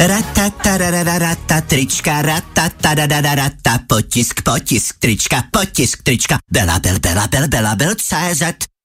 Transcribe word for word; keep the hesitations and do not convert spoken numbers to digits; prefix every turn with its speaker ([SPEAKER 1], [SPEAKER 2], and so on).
[SPEAKER 1] Ratatarararata, trička, ratatarararata, potisk, potisk, trička, potisk, trička, Bela, bel, bela, bel, bela, bel, C Z.